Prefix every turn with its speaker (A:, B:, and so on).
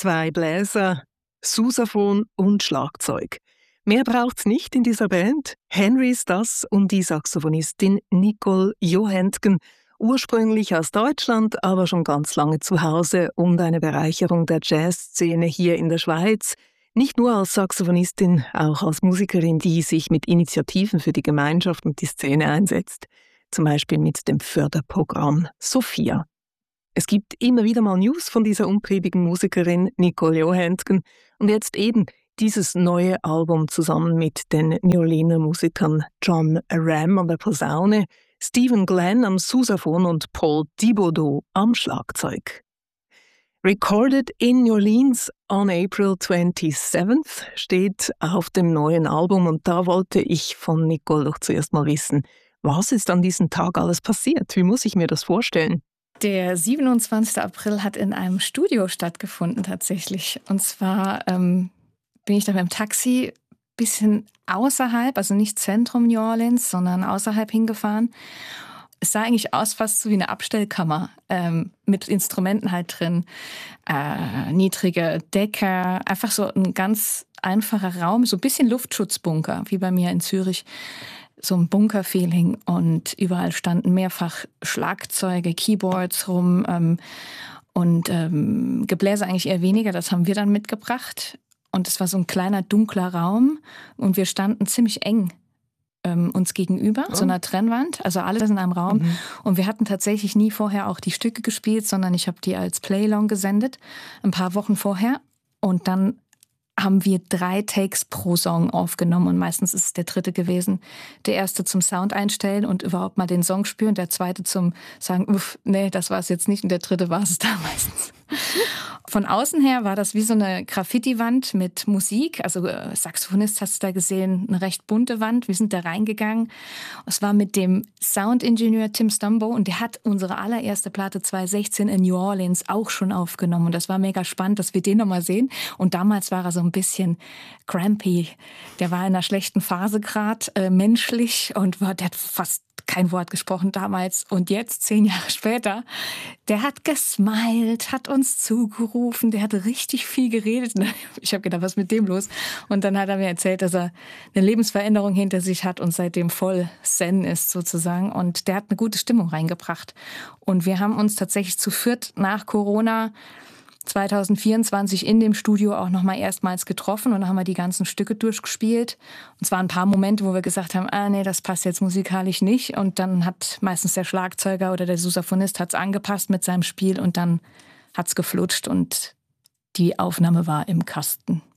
A: 2 Bläser, Sousaphon und Schlagzeug. Mehr braucht's nicht in dieser Band. Henry ist das und die Saxophonistin Nicole Johentgen, ursprünglich aus Deutschland, aber schon ganz lange zu Hause und eine Bereicherung der Jazzszene hier in der Schweiz. Nicht nur als Saxophonistin, auch als Musikerin, die sich mit Initiativen für die Gemeinschaft und die Szene einsetzt. Zum Beispiel mit dem Förderprogramm Sophia. Es gibt immer wieder mal News von dieser umtriebigen Musikerin Nicole Johentgen und jetzt eben dieses neue Album zusammen mit den New Orleaner Musikern John Ram an der Posaune, Stephen Glenn am Sousaphon und Paul Thibodeau am Schlagzeug. Recorded in New Orleans on April 27th steht auf dem neuen Album und da wollte ich von Nicole doch zuerst mal wissen, was ist an diesem Tag alles passiert? Wie muss ich mir das vorstellen?
B: Der 27. April hat in einem Studio stattgefunden tatsächlich. Und zwar bin ich da beim Taxi ein bisschen außerhalb, also nicht Zentrum New Orleans, sondern außerhalb hingefahren. Es sah eigentlich aus fast so wie eine Abstellkammer mit Instrumenten halt drin, niedrige Decke, einfach so ein ganz einfacher Raum, so ein bisschen Luftschutzbunker, wie bei mir in Zürich. So ein Bunker-Feeling und überall standen mehrfach Schlagzeuge, Keyboards rum und Gebläse eigentlich eher weniger, das haben wir dann mitgebracht. Und es war so ein kleiner, dunkler Raum und wir standen ziemlich eng uns gegenüber, so einer Trennwand, also alles in einem Raum. Und wir hatten tatsächlich nie vorher auch die Stücke gespielt, sondern ich habe die als Playlong gesendet, ein paar Wochen vorher. Und dann haben wir 3 Takes pro Song aufgenommen und meistens ist es der 3. gewesen. Der erste zum Sound einstellen und überhaupt mal den Song spüren, der 2. zum sagen, nee, das war es jetzt nicht und der 3. war es da meistens. Von außen her war das wie so eine Graffiti-Wand mit Musik, also Saxophonist hast du da gesehen, eine recht bunte Wand, wir sind da reingegangen. Es war mit dem Soundingenieur Tim Stumbo und der hat unsere allererste Platte 2016 in New Orleans auch schon aufgenommen und das war mega spannend, dass wir den nochmal sehen und damals war er so ein bisschen crampy, der war in einer schlechten Phase gerade, menschlich und der hat fast kein Wort gesprochen damals und jetzt, 10 Jahre später, der hat gesmiled, hat uns zugerufen, der hat richtig viel geredet. Ich habe gedacht, was ist mit dem los? Und dann hat er mir erzählt, dass er eine Lebensveränderung hinter sich hat und seitdem voll Zen ist sozusagen und der hat eine gute Stimmung reingebracht. Und wir haben uns tatsächlich zu 4 nach Corona 2024 in dem Studio auch nochmal erstmals getroffen und dann haben wir die ganzen Stücke durchgespielt. Und es waren ein paar Momente, wo wir gesagt haben, nee, das passt jetzt musikalisch nicht. Und dann hat meistens der Schlagzeuger oder der Sousaphonist hat's angepasst mit seinem Spiel und dann hat's geflutscht und die Aufnahme war im Kasten.